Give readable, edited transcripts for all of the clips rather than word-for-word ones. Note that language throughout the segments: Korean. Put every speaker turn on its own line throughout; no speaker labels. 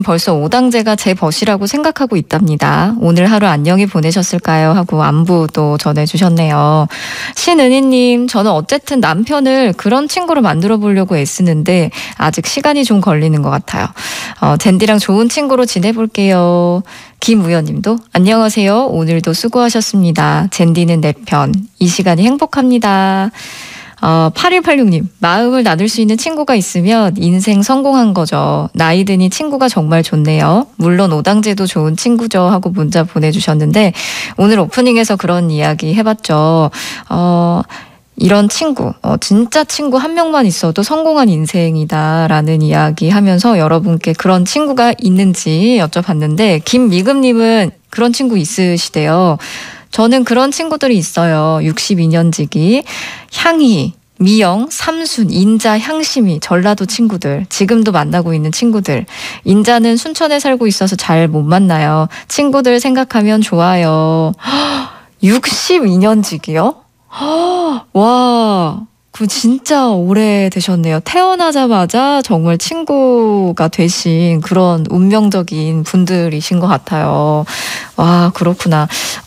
벌써 오당제가 제 벗이라고 생각하고 있답니다. 오늘 하루 안녕히 보내셨을까요? 하고 안부도 전해주셨네요. 신은희님, 저는 어쨌든 남편을 그런 친구로 만들어 보려고 애쓰는데 아직 시간이 좀 걸리는 것 같아요. 젠디랑 좋은 친구로 지내볼게요. 김우연님도 안녕하세요. 오늘도 수고하셨습니다. 젠디는 내 편. 이 시간이 행복합니다. 8186님, 마음을 나눌 수 있는 친구가 있으면 인생 성공한 거죠. 나이 드니 친구가 정말 좋네요. 물론 오당제도 좋은 친구죠. 하고 문자 보내주셨는데, 오늘 오프닝에서 그런 이야기 해봤죠. 이런 친구, 진짜 친구 한 명만 있어도 성공한 인생이다라는 이야기 하면서 여러분께 그런 친구가 있는지 여쭤봤는데, 김미금님은 그런 친구 있으시대요. 저는 그런 친구들이 있어요. 62년지기, 향희, 미영, 삼순, 인자, 향심이, 전라도 친구들, 지금도 만나고 있는 친구들. 인자는 순천에 살고 있어서 잘 못 만나요. 친구들 생각하면 좋아요. 62년지기요? 와, 그 진짜 오래되셨네요. 태어나자마자 정말 친구가 되신 그런 운명적인 분들이신 것 같아요. 와, 그렇구나.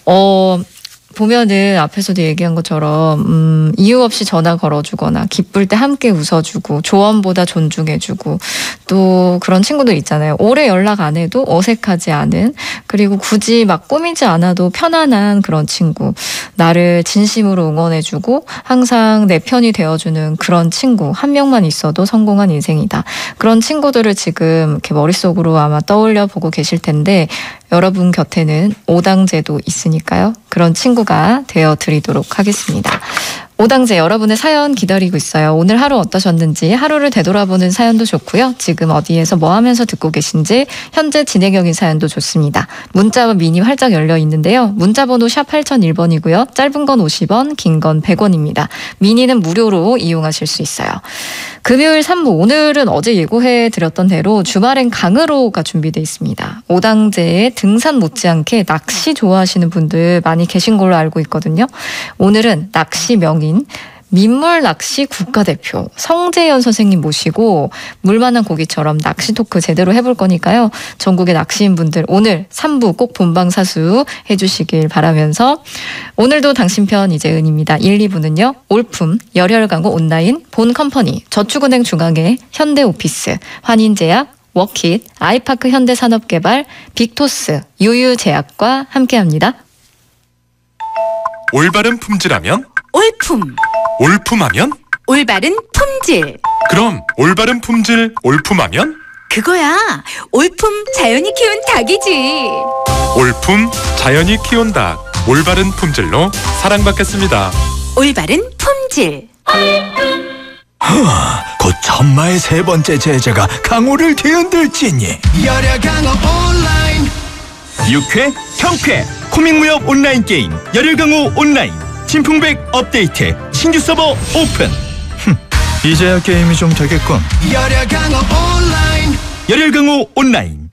보면은 앞에서도 얘기한 것처럼 이유 없이 전화 걸어주거나 기쁠 때 함께 웃어주고 조언보다 존중해주고 또 그런 친구들 있잖아요. 오래 연락 안 해도 어색하지 않은, 그리고 굳이 막 꾸미지 않아도 편안한 그런 친구, 나를 진심으로 응원해주고 항상 내 편이 되어주는 그런 친구 한 명만 있어도 성공한 인생이다. 그런 친구들을 지금 이렇게 머릿속으로 아마 떠올려 보고 계실 텐데, 여러분 곁에는 오당제도 있으니까요. 그런 친구가 되어드리도록 하겠습니다. 오당제, 여러분의 사연 기다리고 있어요. 오늘 하루 어떠셨는지, 하루를 되돌아보는 사연도 좋고요. 지금 어디에서 뭐 하면서 듣고 계신지, 현재 진행형인 사연도 좋습니다. 문자와 미니 활짝 열려 있는데요. 문자번호 샵 8001번이고요. 짧은 건 50원, 긴 건 100원입니다. 미니는 무료로 이용하실 수 있어요. 금요일 3부, 오늘은 어제 예고해드렸던 대로 주말엔 강으로가 준비되어 있습니다. 오당제의 등산 못지않게 낚시 좋아하시는 분들 많이 계신 걸로 알고 있거든요. 오늘은 낚시 명인 민물낚시 국가대표 성재현 선생님 모시고 물만한 고기처럼 낚시 토크 제대로 해볼 거니까요. 전국의 낚시인 분들 오늘 3부 꼭 본방사수 해주시길 바라면서, 오늘도 당신 편 이재은입니다. 1, 2부는요. 올품, 열혈강호 온라인, 본컴퍼니, 저축은행 중앙회, 현대오피스, 환인제약, 워킷, 아이파크 현대산업개발, 빅토스, 유유제약과 함께합니다.
올바른 품질하면
올품.
올품하면
올바른 품질.
그럼 올바른 품질 올품하면
그거야. 올품 자연이 키운 닭이지.
올품 자연이 키운 닭, 올바른 품질로 사랑받겠습니다.
올바른 품질.
곧 천마의 세 번째 제자가 강호를 뒤흔들지니.
열혈강호 온라인.
육회, 형쾌, 코믹무협 온라인 게임 열혈강호 온라인 진풍백 업데이트, 신규 서버 오픈. 이제야 게임이 좀 되겠군.
열혈강호 온라인.
열혈강호 온라인